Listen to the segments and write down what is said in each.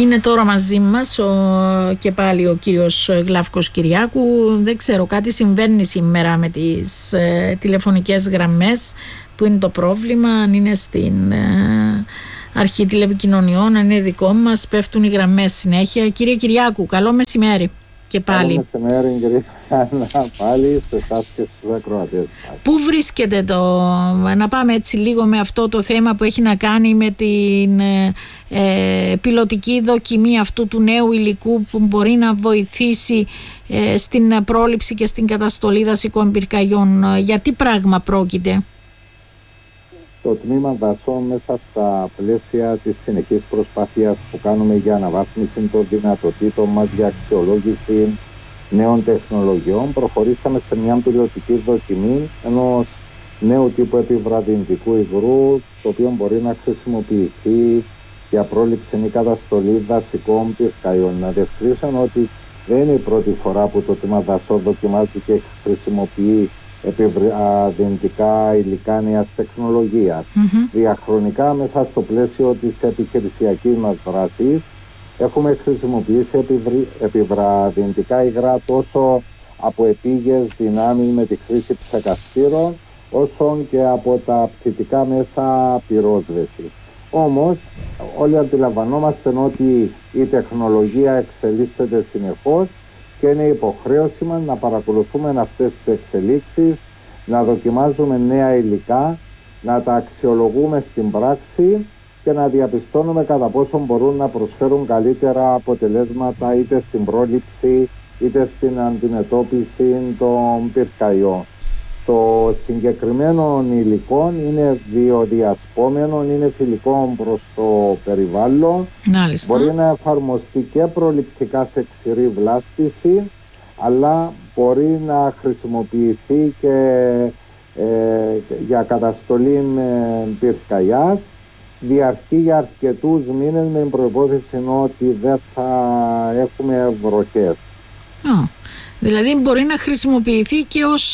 Είναι τώρα μαζί μας και πάλι ο κύριος Γλαύκος Κυριάκου. Δεν ξέρω, κάτι συμβαίνει σήμερα με τις τηλεφωνικές γραμμές. Που είναι το πρόβλημα, αν είναι στην αρχή τηλεπικοινωνιών, αν είναι δικό μας, πέφτουν οι γραμμές συνέχεια. Κύριε Κυριάκου, καλό μεσημέρι και πάλι. Καλό μεσημέρι, κύριε Άννα, πάλι σε εσάς και στους ακροατές. Πού βρίσκεται να πάμε έτσι λίγο με αυτό το θέμα που έχει να κάνει με την πιλωτική δοκιμή αυτού του νέου υλικού που μπορεί να βοηθήσει στην πρόληψη και στην καταστολή δασικών πυρκαγιών. Για τι πράγμα πρόκειται? Το τμήμα δασών, μέσα στα πλαίσια της συνεχής προσπάθειας που κάνουμε για αναβάθμιση των δυνατοτήτων μας για αξιολόγηση νέων τεχνολογιών, προχωρήσαμε σε μια πιλωτική δοκιμή ενός νέου τύπου επιβραδυντικού υγρού, το οποίο μπορεί να χρησιμοποιηθεί για πρόληψη ή καταστολή δασικών πυρκαγιών. Να διευκρινίσω ότι δεν είναι η πρώτη φορά που το τμήμα δασών δοκιμάζει και χρησιμοποιεί επιβραδυντικά υλικά νέας τεχνολογίας. Διαχρονικά, μέσα στο πλαίσιο της επιχειρησιακής μας δράσης, έχουμε χρησιμοποιήσει επιβραδυντικά υγρά τόσο από επίγειες δυνάμεις με τη χρήση ψεκαστήρων, όσο και από τα πτυτικά μέσα πυρόσβεσης. Όμως, όλοι αντιλαμβανόμαστε ότι η τεχνολογία εξελίσσεται συνεχώς και είναι υποχρέωση μας να παρακολουθούμε αυτές τις εξελίξεις, να δοκιμάζουμε νέα υλικά, να τα αξιολογούμε στην πράξη και να διαπιστώνουμε κατά πόσο μπορούν να προσφέρουν καλύτερα αποτελέσματα είτε στην πρόληψη είτε στην αντιμετώπιση των πυρκαγιών. Το συγκεκριμένο υλικό είναι βιοδιασπόμενο, είναι φιλικό προς το περιβάλλον. Μάλιστα. Μπορεί να εφαρμοστεί και προληπτικά σε ξηρή βλάστηση, αλλά μπορεί να χρησιμοποιηθεί και για καταστολή πυρκαγιάς. Διαρκεί για αρκετούς μήνες με προϋπόθεση ότι δεν θα έχουμε βροχές. Δηλαδή μπορεί να χρησιμοποιηθεί και ως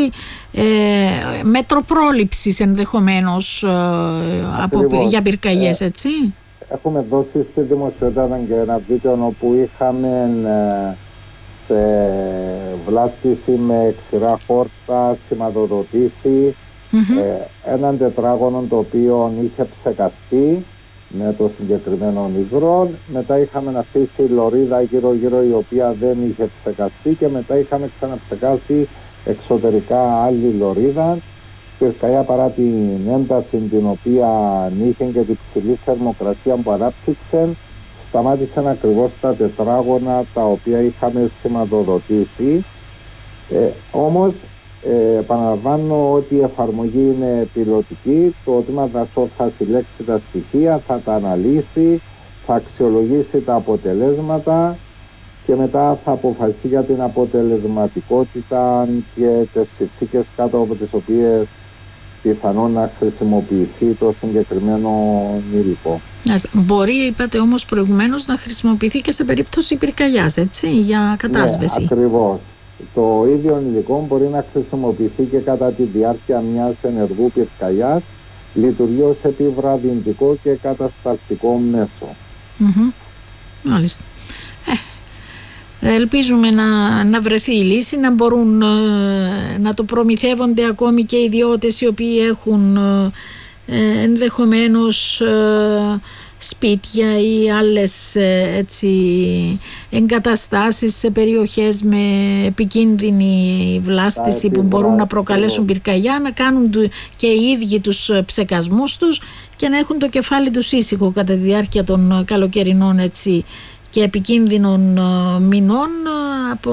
μέτρο πρόληψης ενδεχομένως για πυρκαγιές, έτσι. Έχουμε δώσει στη δημοσιότητα και ένα βίντεο όπου είχαμε σε βλάστηση με ξηρά χόρτα σηματοδοτήσει έναν τετράγωνο το οποίο είχε ψεκαστεί με το συγκεκριμένο υγρό. Μετά είχαμε αφήσει λωρίδα γύρω-γύρω η οποία δεν είχε ψεκαστεί και μετά είχαμε ξαναψεκάσει εξωτερικά άλλη λωρίδα. Πυρκαγιά, παρά την ένταση την οποία είχε και την ψηλή θερμοκρασία που ανάπτυξε, σταμάτησαν ακριβώς τα τετράγωνα τα οποία είχαμε σηματοδοτήσει. Όμως επαναλαμβάνω ότι η εφαρμογή είναι πιλωτική. Το τμήμα δασών θα συλλέξει τα στοιχεία, θα τα αναλύσει, θα αξιολογήσει τα αποτελέσματα και μετά θα αποφασίσει για την αποτελεσματικότητα και τις συνθήκες κάτω από τις οποίες πιθανόν να χρησιμοποιηθεί το συγκεκριμένο υλικό. Μπορεί, είπατε όμως προηγουμένως, να χρησιμοποιηθεί και σε περίπτωση πυρκαγιάς, έτσι, για κατάσβεση. Ναι, ακριβώς. Το ίδιο υλικό μπορεί να χρησιμοποιηθεί και κατά τη διάρκεια μιας ενεργού πυρκαγιάς, λειτουργεί ως επιβραδυντικό και κατασταλτικό μέσο. Μάλιστα. Ελπίζουμε να βρεθεί η λύση, να μπορούν να το προμηθεύονται ακόμη και ιδιώτες οι οποίοι έχουν ενδεχομένως σπίτια ή άλλες εγκαταστάσεις σε περιοχές με επικίνδυνη βλάστηση που μπορούν να προκαλέσουν πυρκαγιά, να κάνουν και οι ίδιοι τους ψεκασμούς τους και να έχουν το κεφάλι τους ήσυχο κατά τη διάρκεια των καλοκαιρινών και επικίνδυνων μηνών από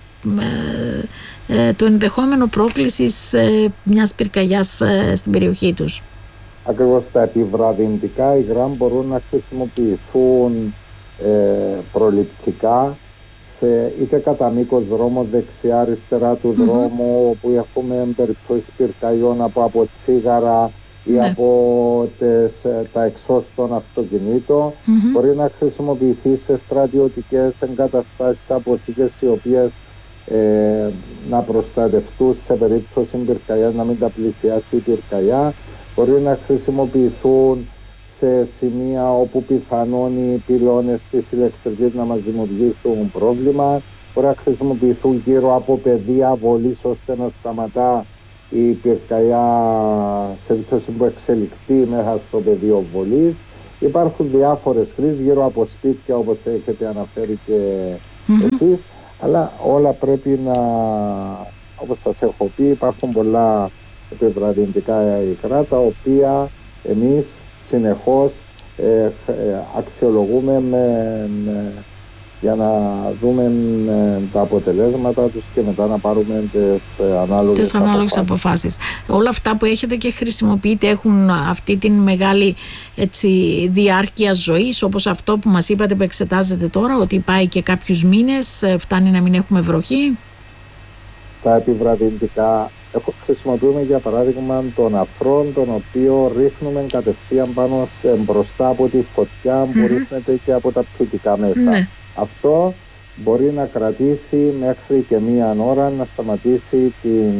το ενδεχόμενο πρόκλησης μιας πυρκαγιάς στην περιοχή τους. Ακριβώς, τα επιβραδυντικά υγρά μπορούν να χρησιμοποιηθούν προληπτικά είτε κατά μήκος δρόμου, δεξιά-αριστερά του δρόμου, όπου έχουμε περιπτώσεις πυρκαγιών από τσίγαρα ή από τα εξώς των αυτοκινήτων. Μπορεί να χρησιμοποιηθεί σε στρατιωτικές εγκαταστάσεις, αποθήκες οι οποίες να προστατευτούν σε περίπτωση πυρκαγιάς, να μην τα πλησιάσει η πυρκαγιά. Μπορεί να χρησιμοποιηθούν σε σημεία όπου πιθανόν οι πυλώνες της ηλεκτρικής να μας δημιουργήσουν πρόβλημα. Μπορεί να χρησιμοποιηθούν γύρω από πεδία βολής ώστε να σταματά η πυρκαγιά σε περίπτωση που εξελιχθεί μέσα στο πεδίο βολής. Υπάρχουν διάφορες χρήσεις γύρω από σπίτια, όπως έχετε αναφέρει και εσείς, αλλά όλα πρέπει να, όπως σας έχω πει, υπάρχουν πολλά επιβραδυντικά υγρά τα οποία εμείς συνεχώς αξιολογούμε για να δούμε τα αποτελέσματα τους και μετά να πάρουμε τις ανάλογες αποφάσεις. Όλα αυτά που έχετε και χρησιμοποιείτε έχουν αυτή την μεγάλη διάρκεια ζωής, όπως αυτό που μας είπατε που εξετάζετε τώρα, ότι πάει και κάποιους μήνες, φτάνει να μην έχουμε βροχή? Τα επιβραδυντικά χρησιμοποιούμε για παράδειγμα τον αφρόν, τον οποίο ρίχνουμε κατευθείαν πάνω μπροστά από τη φωτιά που ρίχνεται και από τα πτυτικά μέσα. Ναι. Αυτό μπορεί να κρατήσει μέχρι και 1 ώρα, να σταματήσει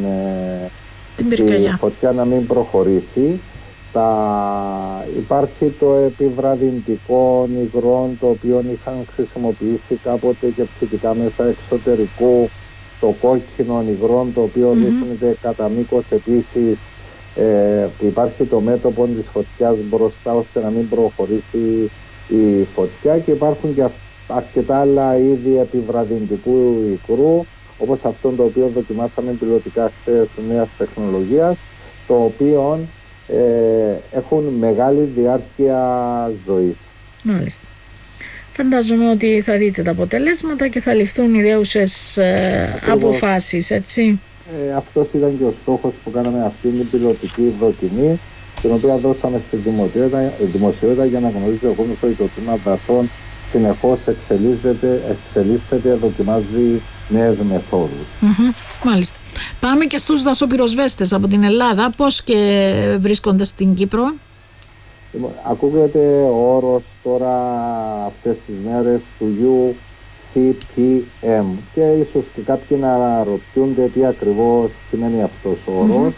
τη φωτιά να μην προχωρήσει. Υπάρχει το επιβραδυντικό υγρό, το οποίο είχαν χρησιμοποιήσει κάποτε και πτυτικά μέσα εξωτερικού, το κόκκινο υγρό, το οποίο ρίχνεται κατά μήκος επίσης, που υπάρχει το μέτωπο της φωτιάς μπροστά ώστε να μην προχωρήσει η φωτιά, και υπάρχουν και αρκετά άλλα είδη επιβραδυντικού υγρού, όπως αυτό το οποίο δοκιμάσαμε πιλωτικά χθες νέας τεχνολογίας, το οποίο έχουν μεγάλη διάρκεια ζωής. Μάλιστα. Φαντάζομαι ότι θα δείτε τα αποτελέσματα και θα ληφθούν ιδέουσες αποφάσεις, έτσι. Αυτός ήταν και ο στόχος που κάναμε αυτή την πιλωτική δοκιμή, την οποία δώσαμε στη δημοσιότητα για να γνωρίζει ο κόσμος ότι το τμήμα δασών συνεχώς εξελίσσεται, δοκιμάζει νέες μεθόδους. Μάλιστα. Πάμε και στους δασοπυροσβέστες από την Ελλάδα. Πώς και βρίσκονται στην Κύπρο? Ακούγεται ο όρος τώρα αυτές τις μέρες του UCPM και ίσως και κάποιοι να ρωτιούνται τι ακριβώς σημαίνει αυτός ο όρος.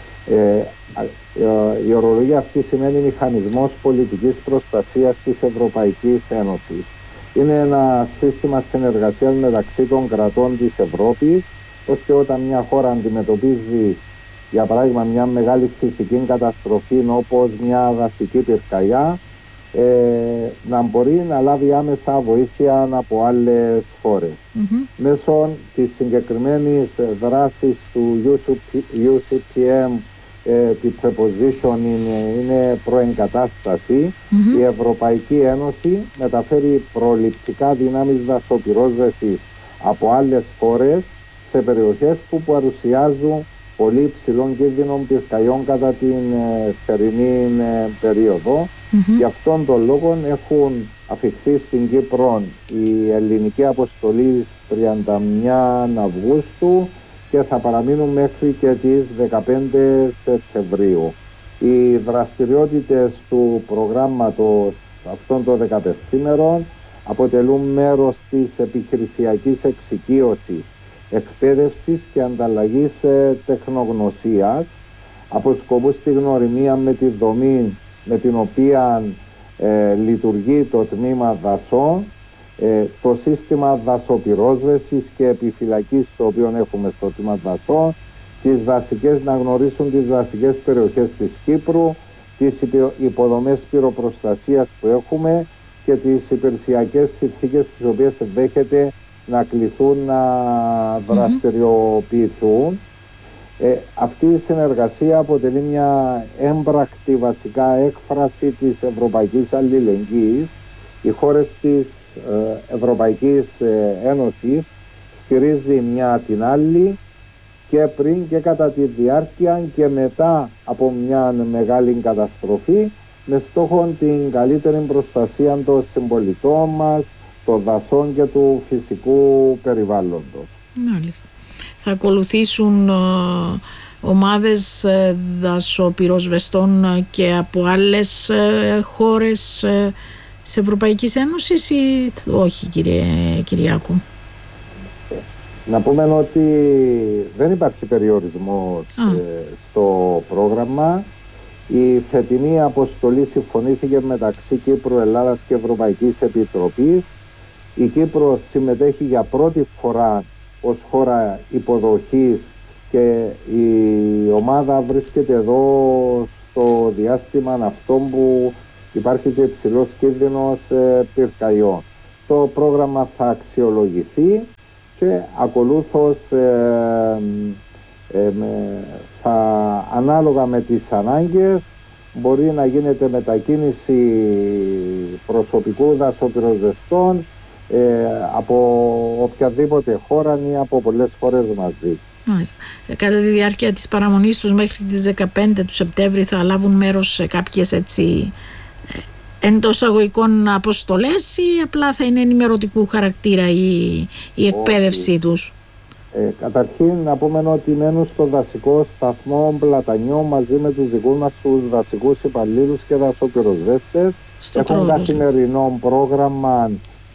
Η ορολογία αυτή σημαίνει Μηχανισμός Πολιτικής Προστασίας της Ευρωπαϊκής Ένωσης. Είναι ένα σύστημα συνεργασίας μεταξύ των κρατών της Ευρώπης, ώστε όταν μια χώρα αντιμετωπίζει, για παράδειγμα, μια μεγάλη φυσική καταστροφή όπως μια δασική πυρκαγιά, να μπορεί να λάβει άμεσα βοήθεια από άλλες χώρες. Μέσω της συγκεκριμένης δράσης του UCPM, τη preposition είναι προεγκατάσταση, η Ευρωπαϊκή Ένωση μεταφέρει προληπτικά δυνάμεις δασοπυρόσβεσης από άλλες χώρες σε περιοχές που παρουσιάζουν πολύ υψηλών κίνδυνων πυρκαγιών κατά την θερινή περίοδο. Γι' αυτόν τον λόγο έχουν αφιχθεί στην Κύπρο η ελληνική αποστολή 31 Αυγούστου και θα παραμείνουν μέχρι και τις 15 Σεπτεμβρίου. Οι δραστηριότητες του προγράμματος αυτών των 15 ημερών αποτελούν μέρος της επιχειρησιακής εξοικείωσης, εκπαίδευσης και ανταλλαγής τεχνογνωσίας, αποσκοπούν στη γνωριμία με τη δομή με την οποία λειτουργεί το τμήμα δασών, το σύστημα δασοπυρόσβεσης και επιφυλακής το οποίο έχουμε στο τμήμα δασών, να γνωρίσουν τις βασικές περιοχές της Κύπρου, τις υποδομές πυροπροστασίας που έχουμε και τις υπηρεσιακές συνθήκες τις οποίες δέχεται να κληθούν να δραστηριοποιηθούν. Αυτή η συνεργασία αποτελεί μια έμπρακτη βασικά έκφραση της Ευρωπαϊκής Αλληλεγγύης. Οι χώρες της Ευρωπαϊκής Ένωσης στηρίζει μια την άλλη και πριν και κατά τη διάρκεια και μετά από μια μεγάλη καταστροφή, με στόχο την καλύτερη προστασία των συμπολιτών μας, των δασών και του φυσικού περιβάλλοντος. Μάλιστα. Θα ακολουθήσουν ομάδες δασοπυροσβεστών και από άλλες χώρες της Ευρωπαϊκής Ένωσης ή όχι, κύριε Κυριάκου? Να πούμε ότι δεν υπάρχει περιορισμός στο πρόγραμμα. Η φετινή αποστολή συμφωνήθηκε μεταξύ Κύπρου, Ελλάδας και Ευρωπαϊκής Επιτροπής. Η Κύπρος συμμετέχει για πρώτη φορά ως χώρα υποδοχής και η ομάδα βρίσκεται εδώ στο διάστημα αυτό που υπάρχει και υψηλός κίνδυνος πυρκαγιών. Το πρόγραμμα θα αξιολογηθεί και ακολούθως ανάλογα με τις ανάγκες μπορεί να γίνεται μετακίνηση προσωπικού δασοπυροσβεστών από οποιαδήποτε χώρα ή από πολλές χώρες μαζί. Κατά τη διάρκεια της παραμονής τους μέχρι τις 15 του Σεπτέμβρη θα λάβουν μέρος σε κάποιες έτσι εντός αγωγικών αποστολές ή απλά θα είναι ενημερωτικού χαρακτήρα η εκπαίδευσή τους? Καταρχήν να πούμε ότι μένουν στο δασικό σταθμό Πλατανιό μαζί με τους δικούς μας τους δασικούς υπαλλήλους και δασοπυροσβέστες. Έχουν καθημερινό πρόγραμμα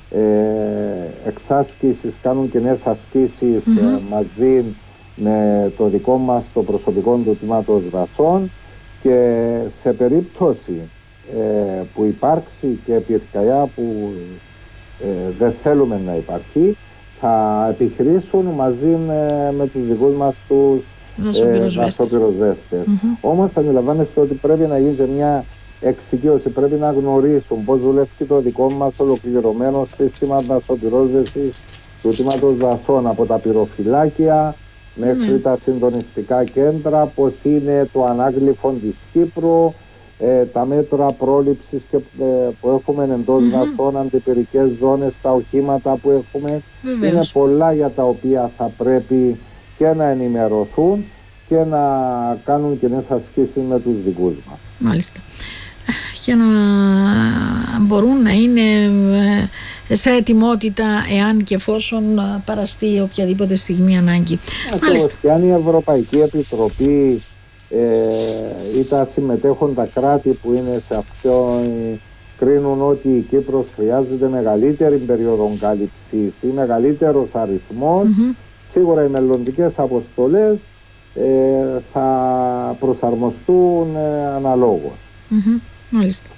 εξάσκησης, κάνουν κοινές ασκήσεις μαζί με το δικό μας το προσωπικό του τμήματος δασών, και σε περίπτωση που υπάρξει και πυρκαγιά που δεν θέλουμε να υπάρχει, θα επιχειρήσουν μαζί με τους δικούς μας τους δασοπυροσβέστες. Όμως αντιλαμβάνεστε ότι πρέπει να γίνει μια εξοικείωση, πρέπει να γνωρίσουν πώς δουλεύει το δικό μας ολοκληρωμένο σύστημα δασοπυρόσβεσης του τμήματος δασών, από τα πυροφυλάκια μέχρι τα συντονιστικά κέντρα, πώς είναι το ανάγλυφο της Κύπρου, τα μέτρα πρόληψης που έχουμε εντός δασών, αντιπυρικές ζώνες, τα οχήματα που έχουμε. Είναι πολλά για τα οποία θα πρέπει και να ενημερωθούν και να κάνουν κοινές ασκήσεις με τους δικούς μας. Μάλιστα. Για να μπορούν να είναι σε ετοιμότητα εάν και εφόσον παραστεί οποιαδήποτε στιγμή ανάγκη. Και αν η Ευρωπαϊκή Επιτροπή ή τα συμμετέχοντα κράτη που είναι σε αυτό κρίνουν ότι η Κύπρος χρειάζεται μεγαλύτερη περίοδο κάλυψης ή μεγαλύτερος αριθμός, σίγουρα οι μελλοντικές αποστολές θα προσαρμοστούν αναλόγως. Μάλιστα.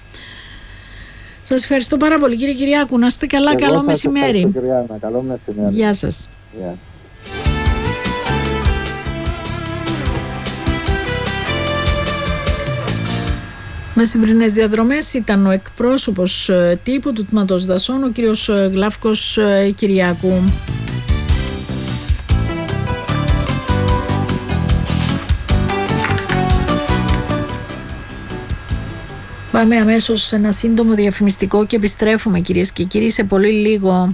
Σας ευχαριστώ πάρα πολύ, κύριε Κυριάκου. Να είστε καλά. Καλό μεσημέρι. Καλό μεσημέρι. Γεια σας. Μεσημβρινές διαδρομές ήταν ο εκπρόσωπος τύπου του Τμήματος Δασών, ο κύριος Γλάφκος Κυριάκου. Πάμε αμέσως σε ένα σύντομο διαφημιστικό και επιστρέφουμε, κυρίες και κύριοι, σε πολύ λίγο.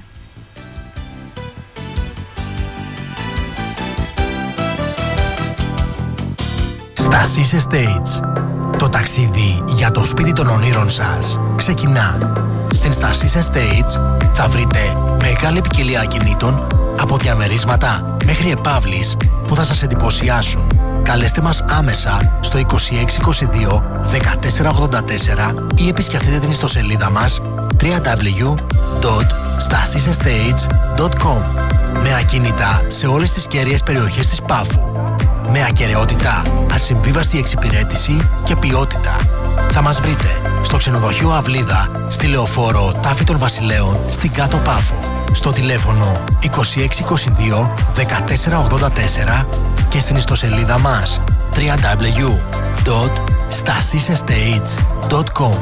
Stasis Estates. Το ταξίδι για το σπίτι των ονείρων σας ξεκινά. Στην Stasis Estates θα βρείτε μεγάλη ποικιλία ακινήτων, από διαμερίσματα μέχρι επαύλεις που θα σας εντυπωσιάσουν. Καλέστε μας άμεσα στο 2622 1484 ή επισκεφτείτε την ιστοσελίδα μας www.stasisestates.com. με ακίνητα σε όλες τις κέρυες περιοχές της Πάφου. Με ακεραιότητα, ασυμβίβαστη εξυπηρέτηση και ποιότητα. Θα μας βρείτε στο ξενοδοχείο Αυλίδα, στη Λεωφόρο Τάφη των Βασιλέων, στην Κάτω Πάφο. Στο τηλέφωνο 2622 1484 και στην ιστοσελίδα μας www.stasisestates.com.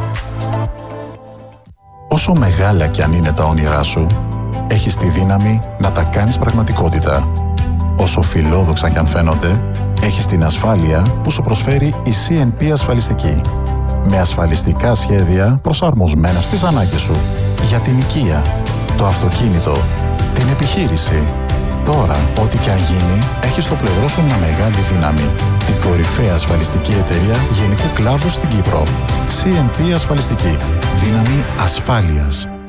Όσο μεγάλα κι αν είναι τα όνειρά σου, έχεις τη δύναμη να τα κάνεις πραγματικότητα. Όσο φιλόδοξα κι αν φαίνονται, έχεις την ασφάλεια που σου προσφέρει η CNP Ασφαλιστική. Με ασφαλιστικά σχέδια προσαρμοσμένα στις ανάγκες σου. Για την οικία, το αυτοκίνητο, την επιχείρηση. Τώρα, ό,τι κι αν γίνει, έχεις στο πλευρό σου μια μεγάλη δύναμη. Την κορυφαία ασφαλιστική εταιρεία γενικού κλάδου στην Κύπρο. CNP Ασφαλιστική. Δύναμη ασφάλειας.